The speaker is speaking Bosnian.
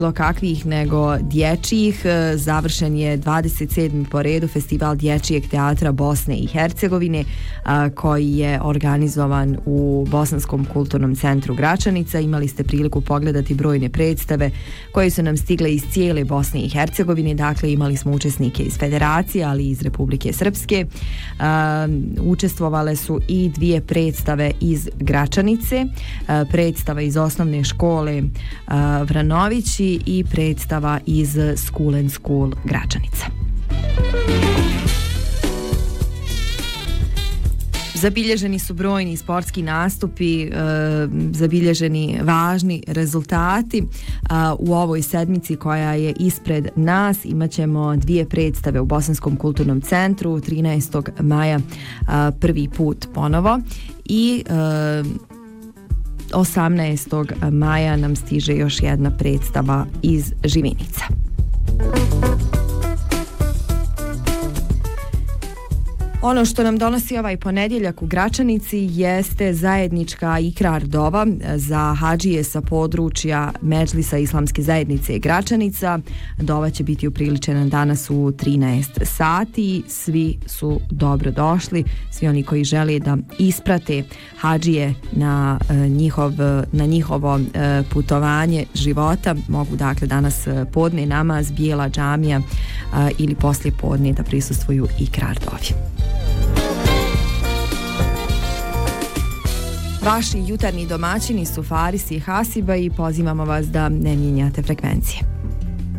kakvih nego dječjih. Završen je 27. po redu Festival dječjeg teatra Bosne i Hercegovine koji je organizovan u Bosanskom kulturnom centru Gračanica. Imali ste priliku pogledati brojne predstave koje su nam stigle iz cijele Bosne i Hercegovine. Dakle, imali smo učesnike iz Federacije, ali i iz Republike Srpske. Učestvovale su i dvije predstave iz Gračanice, predstava iz osnovne škole Vranovići i predstava iz School and School Gračanica. Zabilježeni su brojni sportski nastupi, zabilježeni važni rezultati. U ovoj sedmici koja je ispred nas imaćemo dvije predstave u Bosanskom kulturnom centru 13. maja prvi put ponovo i 18. maja nam stiže još jedna predstava iz Živinica. Ono što nam donosi ovaj ponedjeljak u Gračanici jeste zajednička ikrar dova za hadžije sa područja Medžlisa Islamske zajednice Gračanica. Dova će biti upriličena danas u 13 sati. Svi su dobro došli, svi oni koji žele da isprate hadžije na njihovo putovanje života mogu dakle danas podne namaz, Bijela džamija ili poslije podne da prisustvuju ikrar dovi. Vaši jutarnji domaćini su Faris i Hasiba i pozivamo vas da ne mijenjate frekvencije.